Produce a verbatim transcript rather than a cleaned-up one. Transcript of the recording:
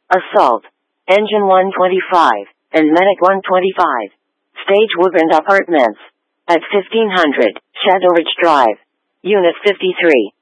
Assault, Engine one twenty-five, and Medic one twenty-five. Stage Woodland Apartments. At fifteen hundred, Shadow Ridge Drive. Unit fifty-three.